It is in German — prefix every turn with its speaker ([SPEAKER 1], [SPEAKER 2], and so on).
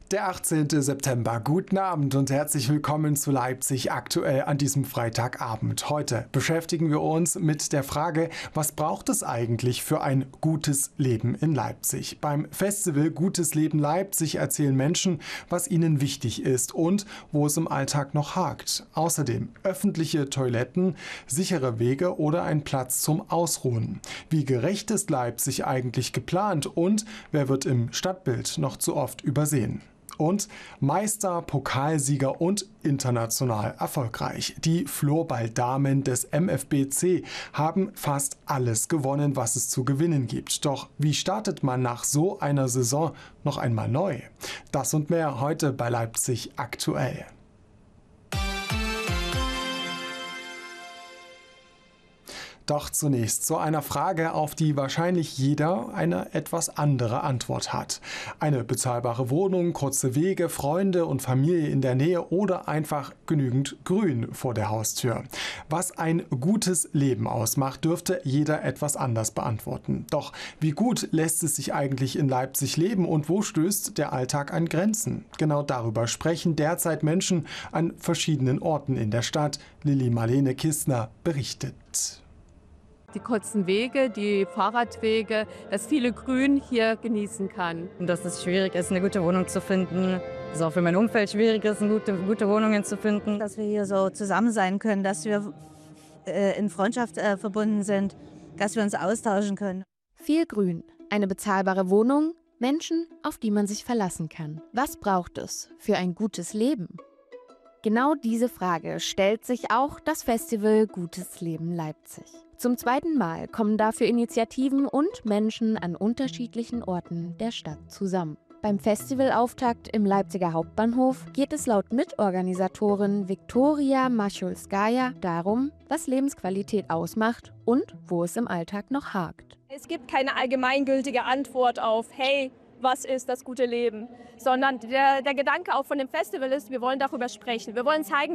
[SPEAKER 1] Der 18. September. Guten Abend und herzlich willkommen zu Leipzig aktuell an diesem Freitagabend. Heute beschäftigen wir uns mit der Frage, was braucht es eigentlich für ein gutes Leben in Leipzig? Beim Festival Gutes Leben Leipzig erzählen Menschen, was ihnen wichtig ist und wo es im Alltag noch hakt. Außerdem öffentliche Toiletten, sichere Wege oder ein Platz zum Ausruhen. Wie gerecht ist Leipzig eigentlich geplant und wer wird im Stadtbild noch zu oft übersehen? Und Meister, Pokalsieger und international erfolgreich. Die Floorball-Damen des MFBC haben fast alles gewonnen, was es zu gewinnen gibt. Doch wie startet man nach so einer Saison noch einmal neu? Das und mehr heute bei Leipzig aktuell. Doch zunächst zu einer Frage, auf die wahrscheinlich jeder eine etwas andere Antwort hat. Eine bezahlbare Wohnung, kurze Wege, Freunde und Familie in der Nähe oder einfach genügend Grün vor der Haustür. Was ein gutes Leben ausmacht, dürfte jeder etwas anders beantworten. Doch wie gut lässt es sich eigentlich in Leipzig leben und wo stößt der Alltag an Grenzen? Genau darüber sprechen derzeit Menschen an verschiedenen Orten in der Stadt. Lilly Marlene Kistner berichtet.
[SPEAKER 2] Die kurzen Wege, die Fahrradwege, das viele Grün hier genießen kann.
[SPEAKER 3] Dass es schwierig ist, eine gute Wohnung zu finden. Dass es auch für mein Umfeld schwierig ist, gute Wohnungen zu finden.
[SPEAKER 4] Dass wir hier so zusammen sein können, dass wir in Freundschaft verbunden sind, dass wir uns austauschen können.
[SPEAKER 5] Viel Grün, eine bezahlbare Wohnung, Menschen, auf die man sich verlassen kann. Was braucht es für ein gutes Leben? Genau diese Frage stellt sich auch das Festival Gutes Leben Leipzig. Zum zweiten Mal kommen dafür Initiativen und Menschen an unterschiedlichen Orten der Stadt zusammen. Beim Festivalauftakt im Leipziger Hauptbahnhof geht es laut Mitorganisatorin Viktoria Maschulskaya darum, was Lebensqualität ausmacht und wo es im Alltag noch hakt.
[SPEAKER 6] Es gibt keine allgemeingültige Antwort auf, hey, was ist das gute Leben? Sondern der Gedanke auch von dem Festival ist, wir wollen darüber sprechen. Wir wollen zeigen,